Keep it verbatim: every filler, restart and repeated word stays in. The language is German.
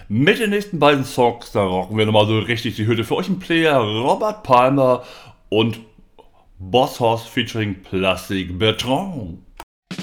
Mit den nächsten beiden Songs, da rocken wir nochmal so richtig die Hütte. Für euch ein Player Robert Palmer und Boss Hoss featuring Plastic Bertrand.